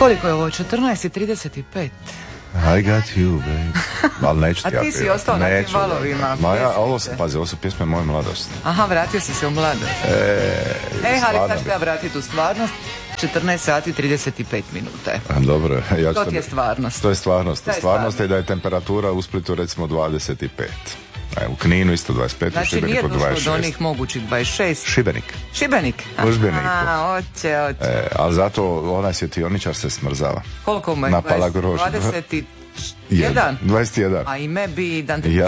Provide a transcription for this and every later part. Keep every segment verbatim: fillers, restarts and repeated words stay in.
Koliko je ovo? četrnaest i trideset pet. I got you, babe. Ali neću ti ja. A ti si ostao na tim valovima. Ma ja, ovo su, pazi, ovo su pjesme moje mladosti. Aha, vratio si se u mladost. E, e ali sad ću ja vratiti u stvarnost. četrnaest sati trideset pet minuta. Dobro. Ja to ti je stvarnost. To je stvarnost. To je stvarnost je da je temperatura u Splitu recimo dvadeset pet. E, u Kninu isto dvadeset pet, znači, u Šibeniku dvadeset šest. Znači nije došlo do onih mogućih dvadeset šest. Šibenik. Šibenik? U Šibeniku. A, oće, oće. E, ali zato onaj svjetioničar se smrzava. Koliko mu je? Napala grož. dvadeset jedan. dvadeset jedan. A ime bi dan ja,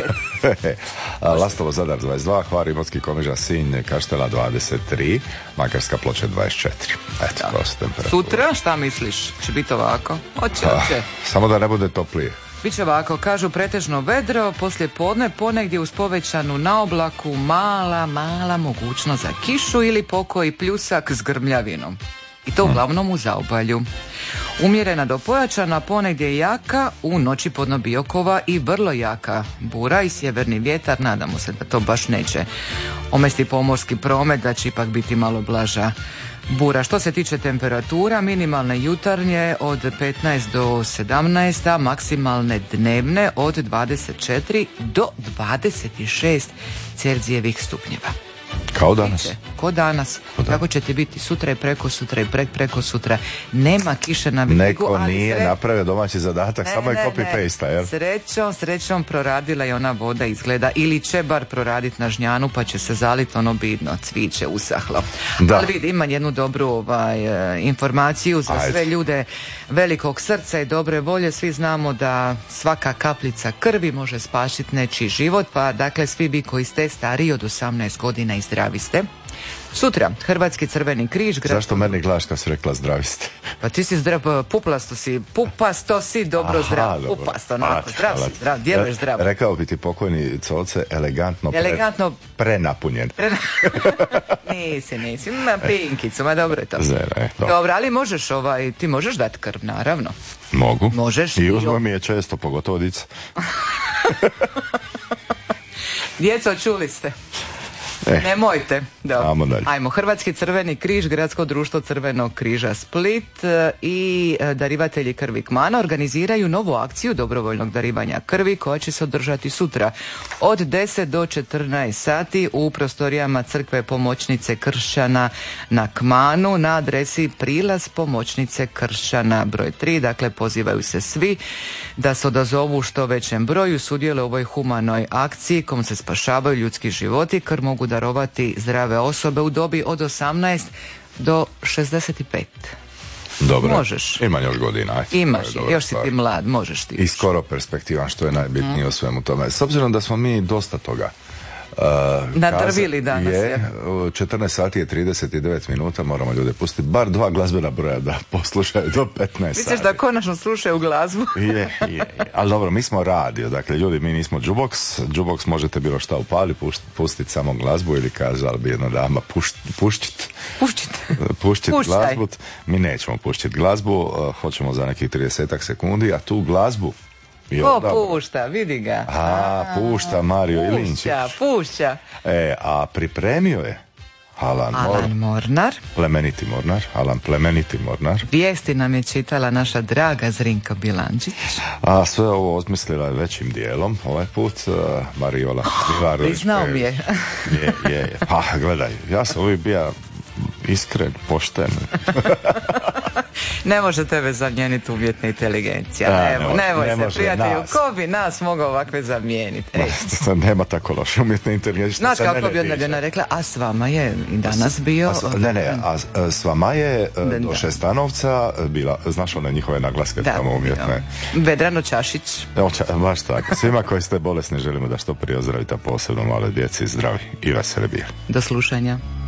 Lastovo Zadar dvadeset dva, Hvar, Imotski, Komiža, Sinj, Kaštela dvadeset tri, Makarska Ploče dvadeset četiri. Eto, to su temperature. Sutra, šta misliš? Će biti ovako? Oće, oće. Samo da ne bude toplije. Biće ovako, kažu pretežno vedro, poslije podne ponegdje uz povećanu naoblaku mala, mala mogućnost za kišu ili pokoji pljusak s grmljavinom. I to uglavnom u zaobalju. Umjerena do pojačana, ponegdje jaka, u noći podno Biokova i vrlo jaka bura i sjeverni vjetar, nadamo se da to baš neće omesti pomorski promet, da će ipak biti malo blaža bura. Što se tiče temperatura, minimalne jutarnje od petnaest do sedamnaest, a maksimalne dnevne od dvadeset četiri do dvadeset šest Celzijevih stupnjeva. Kao danas. Ko danas. Kako će ti biti sutra i preko sutra i prek preko sutra. Nema kiše na vidiku. Neko nije sre... napravio domaći zadatak, ne, samo je copy-paste, jel? Srećom, srećom proradila i ona voda izgleda. Ili će bar proraditi na žnjanu, pa će se zaliti ono bidno cviće usahlo. Da. Ali vidi, ima jednu dobru ovaj, informaciju za Ajde. sve ljude velikog srca i dobre volje. Svi znamo da svaka kaplica krvi može spasiti nečiji život, pa dakle svi vi koji ste stariji od osamnaest godina i zdravi ste. Sutra, Hrvatski crveni križ... Grad... Zašto meni glaš kad si rekla zdravi ste? Pa ti si zdrav, puplasto si, pupasto si, dobro Aha, zdrav, dobro. Pupasto, onako, zdrav si, zdrav, djeluješ zdrav. Rekao bi ti pokojni Coce, elegantno, elegantno... Pre, prenapunjen. Pre... nisi, nisi, ima pinkicu, ma dobro je to. Zere, dobro. Dobro, ali možeš, ovaj, ti možeš dati krv, naravno. Mogu. Možeš. I uzmo mi je često, pogotovo dica. Djeco, čuli ste. Eh, Nemojte. Ajmo dalje. Ajmo. Hrvatski crveni križ, Gradsko društvo Crvenog križa Split i darivatelji krvi Kmana organiziraju novu akciju dobrovoljnog darivanja krvi koja će se održati sutra od deset do četrnaest sati u prostorijama crkve Pomoćnice Kršćana na Kmanu na adresi Prilaz Pomoćnice Kršćana broj tri. Dakle, pozivaju se svi da se odazovu u što većem broju, sudjeluju u ovoj humanoj akciji kom se spašavaju ljudski životi, kar mogu darovati zdrave osobe u dobi od osamnaest do šezdeset pet. Dobro. Možeš. Ima još godina. Aj, Imaš, još si ti mlad, možeš ti. I skoro perspektivan, što je najbitnije mm. u svemu tome. S obzirom da smo mi dosta toga Uh, nadrvili danas. Je, četrnaest sati je trideset devet minuta, moramo ljude pustiti bar dva glazbena broja da poslušaju do petnaest sati. Misliš da konačno slušaju glazbu? je, je, je. Ali dobro, mi smo radio, dakle ljudi, mi nismo jukebox. Jukebox možete bilo šta upali, pustiti samo glazbu ili kazala bi jedna dama pušt, pušćit. Pušćit. Pušćit glazbu. Mi nećemo pušćiti glazbu, uh, hoćemo za nekih trideset sekundi, a tu glazbu Ko dobro. pušta, vidi ga. A, a pušta Mario pušća, Ilinčić. Pušća, E, a pripremio je Alan, Alan Mor... Mornar. Plemeniti Mornar. Alan Plemeniti Mornar. Vijesti nam je čitala naša draga Zrinka Bilančić. A sve ovo osmislila je većim dijelom ovaj put uh, Mariola Mivarović. Priznao mi je. je, je, je. Pa, gledaj, ja sam uvijek bio iskren, pošten. Ne može tebe zamijeniti umjetna inteligencija. A, ne, ne, ne, ne može se, prijatelju. Ko bi nas mogao ovakve zamijeniti? Ma, nema tako loše umjetna inteligencija. Znaš kako bi odmah rekla, a s vama je i danas bio... A, s, ne, ne, a s vama je da, do Šestanovca bila, znaš one njihove naglaske da, tamo umjetne. Vedrano Čašić. Oča, baš tako. Svima koji ste bolesni želimo da što prije ozdravite, a posebno male djeci zdravi i veseli bili. Do slušanja.